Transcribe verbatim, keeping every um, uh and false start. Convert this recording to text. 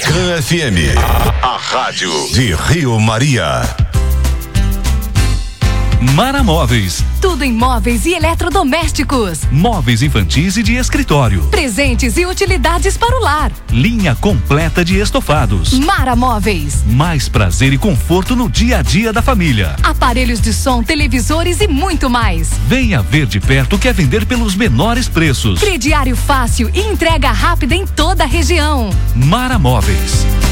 Scan F M, a rádio de Rio Maria. Mara Móveis. Tudo em móveis e eletrodomésticos. Móveis infantis e de escritório. Presentes e utilidades para o lar. Linha completa de estofados. Mara Móveis. Mais prazer e conforto no dia a dia da família. Aparelhos de som, televisores e muito mais. Venha ver de perto o que é vender pelos menores preços. Crediário fácil e entrega rápida em toda a região. Mara Móveis.